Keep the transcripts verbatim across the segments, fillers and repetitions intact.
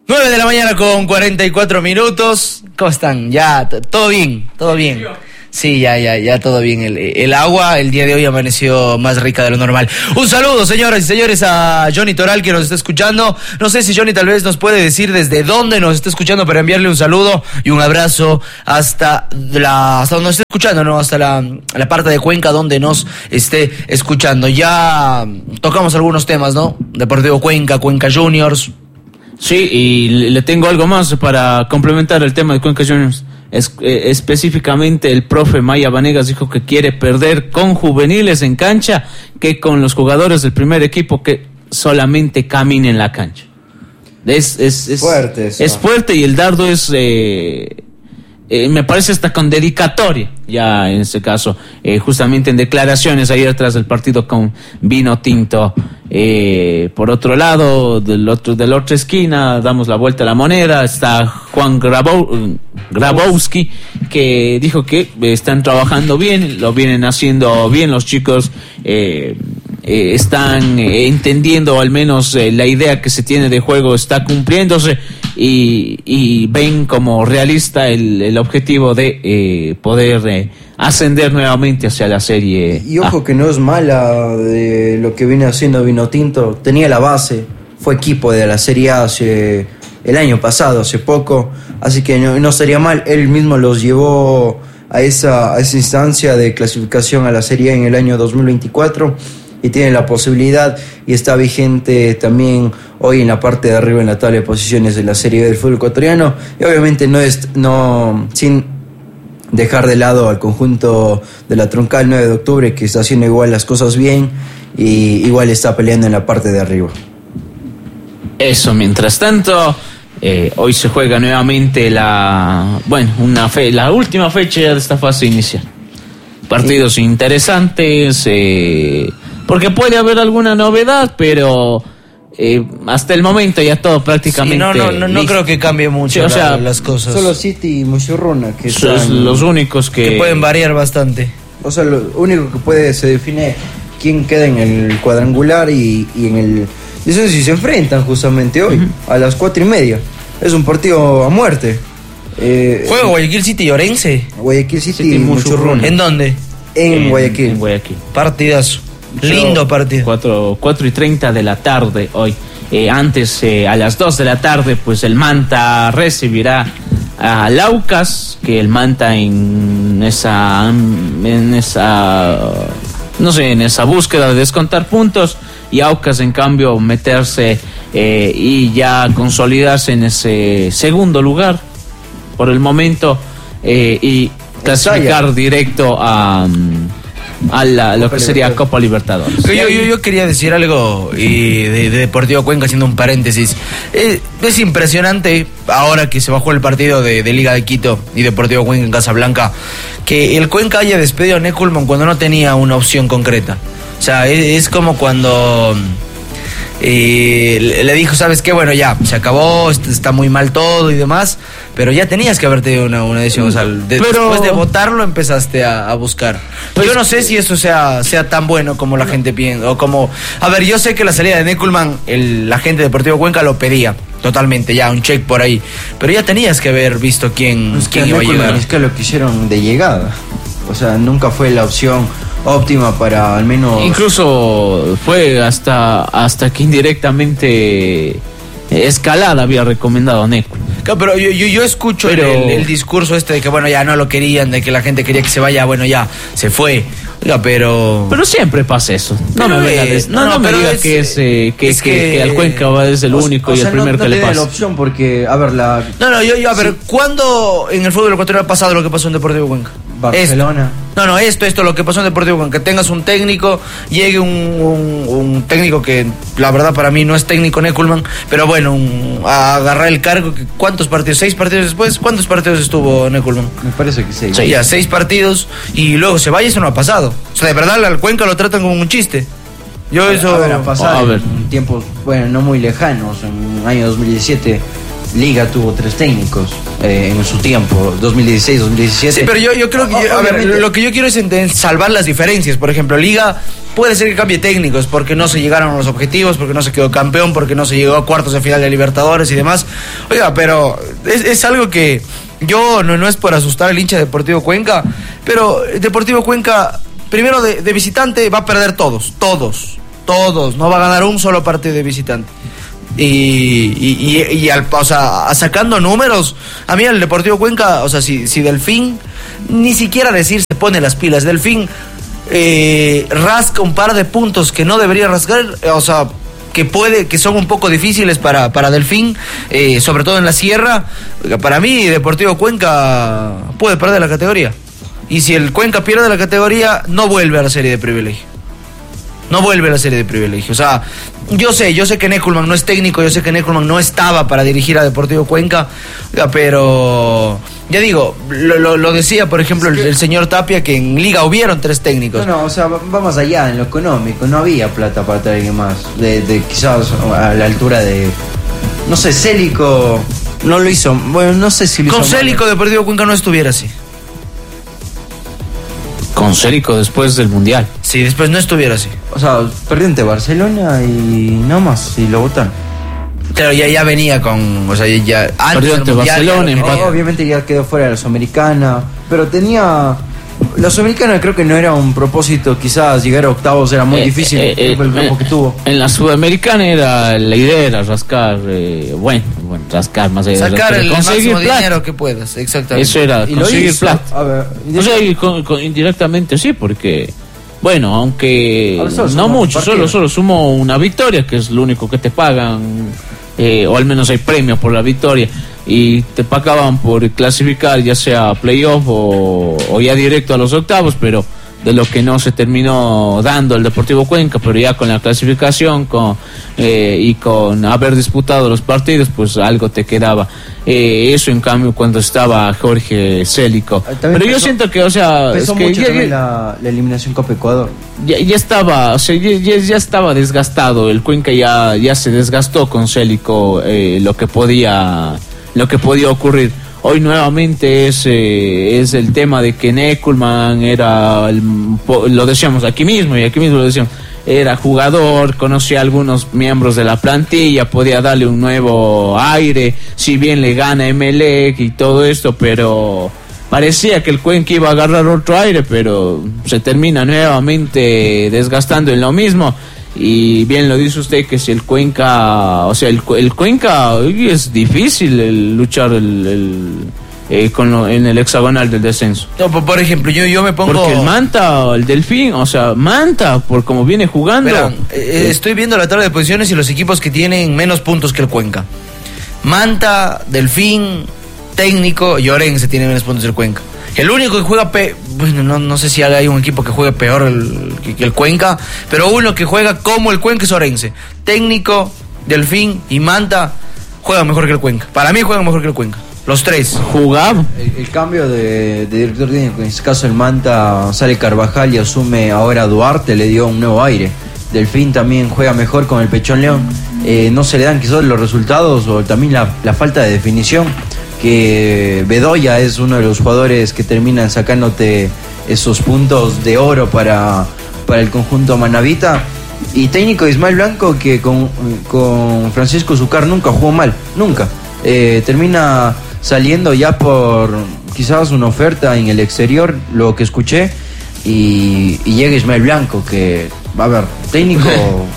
nueve de la mañana con cuarenta y cuatro minutos. ¿Cómo están? Ya, t- todo bien, todo bien. Sí, ya, ya, ya todo bien. El, el agua el día de hoy amaneció más rica de lo normal. Un saludo, señoras y señores, a Johnny Toral, que nos está escuchando. No sé si Johnny tal vez nos puede decir desde dónde nos está escuchando para enviarle un saludo y un abrazo hasta la, hasta donde nos esté escuchando, ¿no? Hasta la, la parte de Cuenca donde nos esté escuchando. Ya tocamos algunos temas, ¿no? Deportivo Cuenca, Cuenca Juniors. Sí, y le tengo algo más para complementar el tema de Cuenca Juniors. Es, eh, específicamente el profe Maya Vanegas dijo que quiere perder con juveniles en cancha que con los jugadores del primer equipo que solamente caminen en la cancha. Es, es, es fuerte eso. Es fuerte y el dardo es... Eh, Eh, me parece hasta con dedicatoria, ya en este caso, eh, justamente en declaraciones ayer tras el partido con Vino Tinto. Eh, por otro lado, del otro, de la otra esquina, damos la vuelta a la moneda, está Juan Grabou, Grabowski, que dijo que están trabajando bien, lo vienen haciendo bien los chicos, eh, eh, están eh, entendiendo al menos eh, la idea que se tiene de juego está cumpliéndose. Y, y ven como realista el, el objetivo de eh, poder eh, ascender nuevamente hacia la serie. Y ojo que no es mala de lo que viene haciendo Vinotinto. Tenía la base, fue equipo de la Serie A hace, el año pasado, hace poco, así que no, no sería mal. Él mismo los llevó a esa, a esa instancia de clasificación a la Serie A en el año dos mil veinticuatro y tiene la posibilidad y está vigente también hoy en la parte de arriba en la tabla de posiciones de la Serie B del fútbol ecuatoriano, y obviamente no es no sin dejar de lado al conjunto de la Troncal nueve de octubre, que está haciendo igual las cosas bien y igual está peleando en la parte de arriba. Eso, mientras tanto, eh, hoy se juega nuevamente la bueno una fe, la última fecha de esta fase inicial. Partidos sí. interesantes, eh, porque puede haber alguna novedad, pero eh, hasta el momento ya todo prácticamente. Sí, no, no, no, no creo que cambie mucho, sí, o sea, la, las cosas. Solo City y Muchurruna, que son los únicos que, que pueden variar bastante. O sea, lo único que puede se define quién queda en el cuadrangular y, y en el. Y eso si se enfrentan justamente hoy, uh-huh. a las cuatro y media. Es un partido a muerte. Eh, ¿Juega Guayaquil City y Orense? Guayaquil City, City y Muchurruna. ¿En dónde? En, en Guayaquil. En Guayaquil. Partidazo. Lindo partido. cuatro y treinta de la tarde hoy. Eh, antes, eh, a las dos de la tarde, pues el Manta recibirá a Laucas, que el Manta en esa, en esa, no sé, en esa búsqueda de descontar puntos, y Aucas, en cambio, meterse eh, y ya consolidarse en ese segundo lugar por el momento eh, y clasificar directo a... a la, lo que sería Copa Libertadores. Yo, yo, yo quería decir algo y de, de Deportivo Cuenca, haciendo un paréntesis. Es, es impresionante, ahora que se bajó el partido de, de Liga de Quito y Deportivo Cuenca en Casablanca, que el Cuenca haya despedido a Neckelman cuando no tenía una opción concreta. O sea, es, es como cuando... Y le dijo, ¿sabes qué? Bueno, ya, se acabó, está muy mal todo y demás, pero ya tenías que haber tenido una, una decisión. O sea, de, pero... después de votarlo empezaste a, a buscar. Pues, yo no sé si eso sea, sea tan bueno como la gente piensa, o como... A ver, yo sé que la salida de Neckelman, el, la gente de Deportivo Cuenca lo pedía totalmente, ya, un check por ahí, pero ya tenías que haber visto quién, es quién que iba a llegar. Es que lo quisieron de llegada, o sea, nunca fue la opción óptima para al menos... Incluso fue hasta hasta que indirectamente Escalada había recomendado a Neco. Claro, pero yo, yo, yo escucho pero... el, el discurso este de que bueno, ya no lo querían, de que la gente quería que se vaya, bueno, ya, se fue. Oiga, pero... Pero siempre pasa eso. No pero me venga es, no, no, no, no me diga es, que, es, eh, que, es que, que, que al Cuenca va es el o, único o y sea, el primero no, que no le pasa. la opción porque, a ver, la... No, no, yo, yo a ver, sí. ¿cuándo en el fútbol ecuatoriano ha pasado lo que pasó en Deportivo Cuenca? Barcelona. Esto. No, no, esto, esto, lo que pasó en Deportivo Cuenca, que tengas un técnico, llegue un, un, un técnico que la verdad para mí no es técnico Neckelman, pero bueno, un, a agarrar el cargo. ¿Cuántos partidos? ¿Seis partidos después? ¿Cuántos partidos estuvo Neckelman? Me parece que seis. Sí, ya, seis partidos y luego se vaya, eso no ha pasado. O sea, de verdad al Cuenca lo tratan como un chiste. Yo eso... A ver, ha pasado oh, a ver. en tiempos, bueno, no muy lejanos, en el año dos mil diecisiete Liga tuvo tres técnicos eh, en su tiempo, dos mil dieciséis, dos mil diecisiete. Sí, pero yo, yo creo que, yo, a ver, lo que yo quiero es ent- salvar las diferencias. Por ejemplo, Liga puede ser que cambie técnicos porque no se llegaron a los objetivos, porque no se quedó campeón, porque no se llegó a cuartos de final de Libertadores y demás. Oiga, pero es, es algo que yo, no, no es por asustar al hincha de Deportivo Cuenca, pero Deportivo Cuenca, primero de, de visitante, va a perder todos, todos, todos. No va a ganar un solo partido de visitante. Y, y, y, y al, o sea, sacando números, a mí el Deportivo Cuenca, o sea, si, si Delfín, ni siquiera decir se pone las pilas, Delfín eh, rasca un par de puntos que no debería rascar, o sea, que puede, que son un poco difíciles para, para Delfín, eh, sobre todo en la sierra. Para mí Deportivo Cuenca puede perder la categoría, y si el Cuenca pierde la categoría, no vuelve a la serie de privilegio. No vuelve a la serie de privilegio. O sea, yo sé, yo sé que Neckelman no es técnico, yo sé que Neckelman no estaba para dirigir a Deportivo Cuenca, pero ya digo, lo, lo, lo decía, por ejemplo, el, el señor Tapia, que en Liga hubieron tres técnicos. No, no, o sea, vamos allá en lo económico, no había plata para traer alguien más, de, de quizás a la altura de, no sé, Célico no lo hizo, bueno, no sé si lo Con hizo Célico mal. Deportivo Cuenca no estuviera así. Con Célico después del Mundial. Sí, después no estuviera así. O sea, perdió ante Barcelona y nada más, y lo votaron. Claro, ya, ya venía con, o sea, ya antes perdió ante mundial, Barcelona, ya empate. Obviamente ya quedó fuera de la Sudamericana, pero tenía... La Sudamericana creo que no era un propósito, quizás llegar a octavos era muy Eh, difícil eh, eh, el grupo eh, que tuvo. En la Sudamericana era la idea era rascar, eh, bueno, bueno, rascar más allá de sacar rascar, el conseguir máximo plata. dinero que puedas, exactamente. Eso era, Y lo conseguir hizo. plata. A ver, O sea, y con- con- indirectamente sí, porque, bueno, aunque A ver, solo no sumó un mucho, solo, partido. solo sumo una victoria, que es lo único que te pagan, eh, o al menos hay premio por la victoria, y te pagaban por clasificar ya sea a playoff o, o ya directo a los octavos, pero de lo que no se terminó dando el Deportivo Cuenca, pero ya con la clasificación con eh, y con haber disputado los partidos, pues algo te quedaba. Eh, eso en cambio cuando estaba Jorge Célico. Ah, también Pero yo pesó- siento que, o sea, es Pesó que mucho ya, también ya- la, la eliminación Copa Ecuador. ya, ya estaba, o sea, ya, ya- ya estaba desgastado. El Cuenca ya, ya se desgastó con Célico, eh, lo que podía, lo que podía ocurrir. Hoy nuevamente es, eh, es el tema de que Neckelman era, el, po- lo decíamos aquí mismo y aquí mismo lo decíamos, era jugador, conocía a algunos miembros de la plantilla, podía darle un nuevo aire, si bien le gana Emelec y todo esto, pero parecía que el Cuenca iba a agarrar otro aire, pero se termina nuevamente desgastando en lo mismo. Y bien lo dice usted que si el Cuenca, o sea, el, Cu- el Cuenca hoy es difícil el luchar el, el, eh, con lo- en el hexagonal del descenso. No, por, por ejemplo, yo, yo me pongo... Porque el Manta, el Delfín, o sea, Manta, por como viene jugando. Verán, eh, estoy viendo la tabla de posiciones y los equipos que tienen menos puntos que el Cuenca. Manta, Delfín, Técnico y Orense tienen menos puntos que el Cuenca. El único que juega, pe bueno, no, no sé si hay un equipo que juegue peor el, que, que el Cuenca, pero uno que juega como el Cuenca es Orense. Técnico, Delfín y Manta juegan mejor que el Cuenca. Para mí juegan mejor que el Cuenca. Los tres. Jugaba. El, el cambio de, de director técnico, en este caso el Manta, sale Carvajal y asume ahora Duarte, le dio un nuevo aire. Delfín también juega mejor con el Pechón León. Eh, no se le dan quizás los resultados o también la, la falta de definición, que Bedoya es uno de los jugadores que terminan sacándote esos puntos de oro para, para el conjunto manavita. Y técnico Ismael Blanco, que con, con Francisco Zúcar nunca jugó mal, nunca. Eh, termina saliendo ya por quizás una oferta en el exterior, lo que escuché, y, y llega Ismael Blanco, que, a ver, técnico...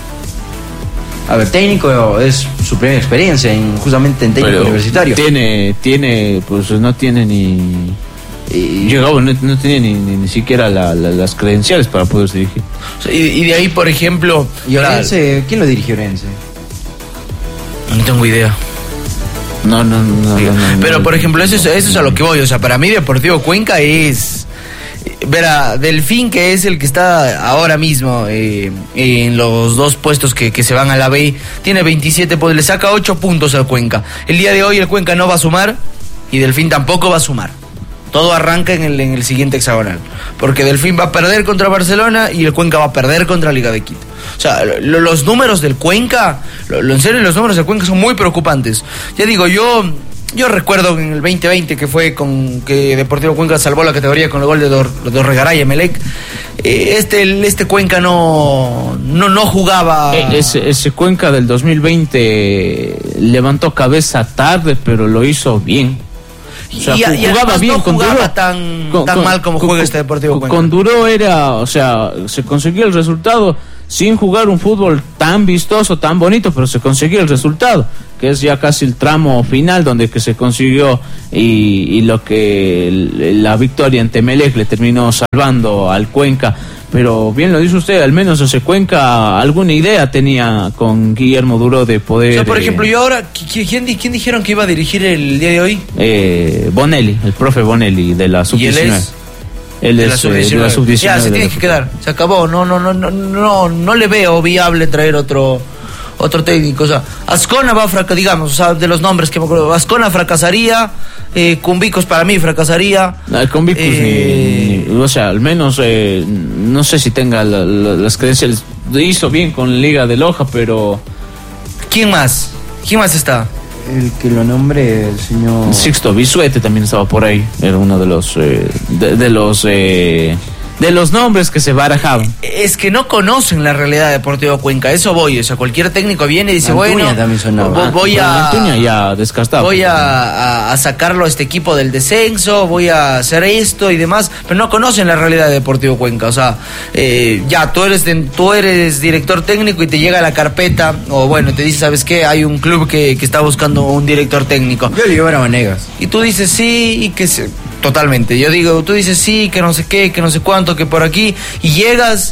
A ver, técnico es su primera experiencia en, justamente en técnico Pero universitario. Tiene, tiene, pues no tiene ni... Y, Llegaba, no, no tenía ni, ni, ni siquiera la, la, las credenciales para poder dirigir. O sea, y, y de ahí, por ejemplo... y Orense, ¿quién lo dirigió Orense? No tengo idea. No, no, no. no, no, no Pero, no, por no, ejemplo, eso es, no, eso es a lo que voy. O sea, para mí Deportivo Cuenca es... Ver a Delfín, que es el que está ahora mismo eh, en los dos puestos que, que se van a la B, tiene veintisiete, pues le saca ocho puntos al Cuenca. El día de hoy el Cuenca no va a sumar y Delfín tampoco va a sumar. Todo arranca en el, en el siguiente hexagonal, porque Delfín va a perder contra Barcelona y el Cuenca va a perder contra Liga de Quito. O sea, lo, los números del Cuenca, lo, lo, en serio, los números del Cuenca son muy preocupantes. Ya digo, yo yo recuerdo en el veinte veinte que fue con que Deportivo Cuenca salvó la categoría con el gol de Dor, Dorregaray Emelec. Eh, este este Cuenca no no no jugaba. Eh, ese, ese Cuenca del dos mil veinte levantó cabeza tarde, pero lo hizo bien. O sea, y, jugaba y además bien, no con jugaba Duró, tan, con, tan con, mal como con, juega este Deportivo con, Cuenca. Con Duró era, o sea, se conseguía el resultado sin jugar un fútbol tan vistoso, tan bonito, pero se conseguía el resultado, que es ya casi el tramo final donde que se consiguió y, y lo que el, la victoria ante Emelec le terminó salvando al Cuenca. Pero bien lo dice usted, al menos ese Cuenca alguna idea tenía con Guillermo Duró de poder... O sea, por ejemplo, eh, yo ahora, ¿quién, ¿quién dijeron que iba a dirigir el día de hoy? Eh, Bonelli, el profe Bonelli de la sub diecinueve. ¿Y él es? Él de es la sub diecinueve. eh, de la sub diecinueve. Ya, se tiene que quedar, se acabó, no, no, no, no, no, no le veo viable traer otro... otro técnico, o sea, Ascona va a fracasar, digamos, o sea, de los nombres que me acuerdo, Ascona fracasaría, eh, Cumbicos para mí fracasaría. No, Cumbicos eh, ni, ni, o sea, al menos eh, no sé si tenga la, la, las credenciales, hizo bien con Liga de Loja, pero... ¿Quién más? ¿Quién más está? El que lo nombre, el señor... Sixto Bisuete también estaba por ahí, era uno de los, eh, de, de los... Eh, de los nombres que se barajaban. Es que no conocen la realidad de Deportivo Cuenca, eso voy, o sea, cualquier técnico viene y dice, Antuña bueno, también sonaba. voy a Antuña ya descartado. Voy a, a, a sacarlo a este equipo del descenso, voy a hacer esto y demás, pero no conocen la realidad de Deportivo Cuenca, o sea, eh, ya, tú eres, tú eres director técnico y te llega la carpeta, o bueno, te dice, ¿sabes qué? Hay un club que, que está buscando un director técnico. Yo le llevo a Vanegas. Y tú dices sí, y que se... Totalmente, yo digo, tú dices sí, que no sé qué, que no sé cuánto, que por aquí, y llegas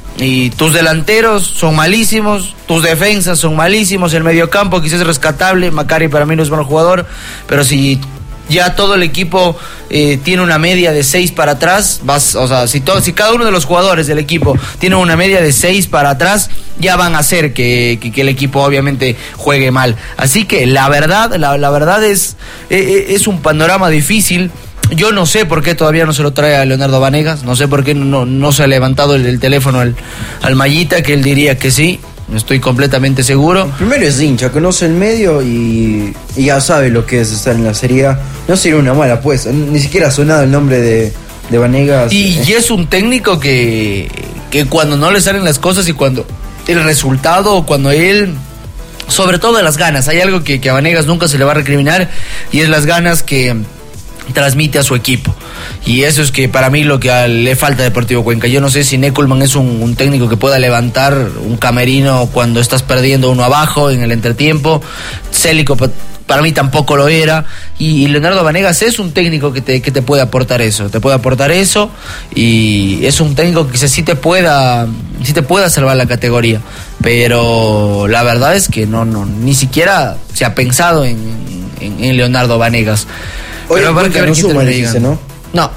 y tus delanteros son malísimos, tus defensas son malísimos, el mediocampo quizás es rescatable, Macari para mí no es buen jugador, pero si ya todo el equipo eh, tiene una media de seis para atrás, vas, o sea, si todo, si cada uno de los jugadores del equipo tiene una media de seis para atrás, ya van a hacer que, que, que el equipo obviamente juegue mal. Así que la verdad, la, la verdad es, eh, es un panorama difícil. Yo no sé por qué todavía no se lo trae a Leonardo Vanegas, no sé por qué no, no se ha levantado el, el teléfono al, al Mallita, que él diría que sí, estoy completamente seguro. Primero es hincha, conoce el medio y, y ya sabe lo que es estar en la Serie A. No sería una mala apuesta, ni siquiera ha sonado el nombre de, de Vanegas. Y, y es un técnico que, que cuando no le salen las cosas y cuando el resultado, cuando él... Sobre todo las ganas, hay algo que, que a Vanegas nunca se le va a recriminar y es las ganas que... transmite a su equipo, y eso es que para mí lo que le falta a Deportivo Cuenca. Yo no sé si Neckelman es un, un técnico que pueda levantar un camerino cuando estás perdiendo uno abajo en el entretiempo. Célico para mí tampoco lo era, y, y Leonardo Vanegas es un técnico que te, que te puede aportar eso, te puede aportar eso, y es un técnico que sí te pueda, sí te pueda salvar la categoría, pero la verdad es que no, no, ni siquiera se ha pensado en, en, en Leonardo Vanegas. Oye, pero Cuenca no suma, dice, ¿no? No.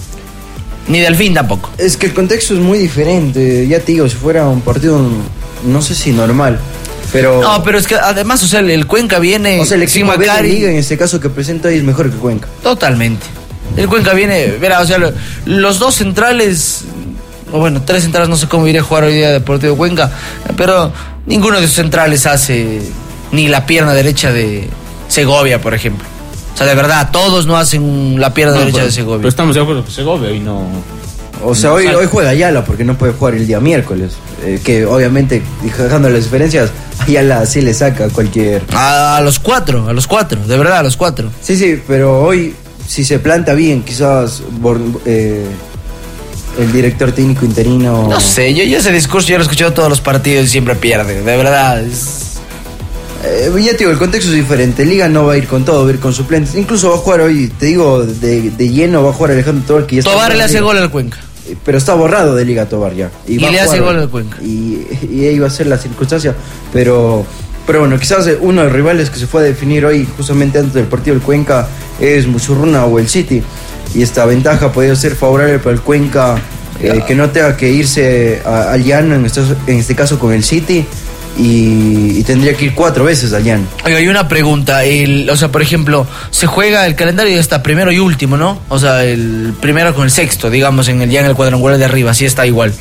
Ni Delfín tampoco. Es que el contexto es muy diferente. Ya te digo, si fuera un partido, no sé si normal, pero... No, pero es que además, o sea, el, el Cuenca viene... O sea, el equipo sin de Macari. Liga, en este caso que presenta ahí, es mejor que Cuenca. Totalmente. El Cuenca viene... Verá, o sea, lo, los dos centrales... O bueno, tres centrales, no sé cómo iría a jugar hoy día Deportivo Cuenca, pero ninguno de esos centrales hace ni la pierna derecha de Segovia, por ejemplo. O sea, de verdad, todos no hacen la pierna no, derecha pero, de Segovia. Pero estamos de acuerdo que Segovia hoy no... O sea, hoy, hoy juega Ayala porque no puede jugar el día miércoles. Eh, que obviamente, dejando las diferencias, Ayala sí le saca cualquier... A, a los cuatro, a los cuatro, de verdad, a los cuatro. Sí, sí, pero hoy, si se planta bien, quizás eh, el director técnico interino... No sé, yo, yo ese discurso ya lo he escuchado todos los partidos y siempre pierde, de verdad, es... Eh, ya te digo, el contexto es diferente. Liga no va a ir con todo, va a ir con suplentes. Incluso va a jugar hoy, te digo, de, de lleno va a jugar Alejandro Tobar, que ya está. Tobar le hace gol al Cuenca. Eh, pero está borrado de Liga Tobar ya. Y, y le hace gol al Cuenca. Y, y ahí va a ser la circunstancia. Pero, pero bueno, quizás uno de los rivales que se fue a definir hoy, justamente antes del partido del Cuenca, es Muchurruna o el City. Y esta ventaja podría ser favorable para el Cuenca, eh, que no tenga que irse a, al llano, en este, en este caso con el City. Y, y tendría que ir cuatro veces al llano. Oiga, hay una pregunta, el, o sea, por ejemplo, se juega el calendario ya está primero y último, ¿no? O sea, el primero con el sexto, digamos, en el ya en el cuadrangular de arriba, así está igual.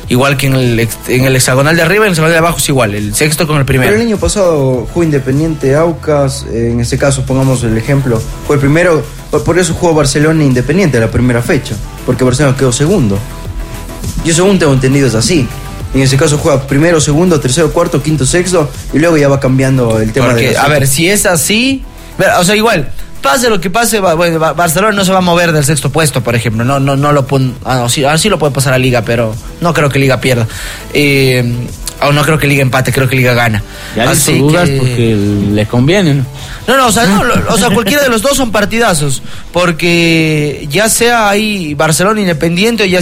Igual que en el, en el hexagonal de arriba, en el hexagonal de abajo es igual, el sexto con el primero. Pero el año pasado jugó Independiente Aucas, eh, en este caso pongamos el ejemplo, fue el primero, por eso jugó Barcelona e Independiente la primera fecha, porque Barcelona quedó segundo. Yo según tengo entendido es así. En ese caso juega primero, segundo, tercero, cuarto, quinto, sexto, y luego ya va cambiando el tema. Porque, de a ver, si es así, o sea, igual, pase lo que pase, bueno, Barcelona no se va a mover del sexto puesto, por ejemplo. No, no, no lo pon, ah, no, sí, sí lo puede pasar a Liga, pero no creo que Liga pierda. Eh, o no creo que Liga empate, creo que Liga gana. Ya así dudas que... porque le conviene, ¿no? No, no, o sea, no, o sea, cualquiera de los dos son partidazos, porque ya sea ahí Barcelona Independiente o ya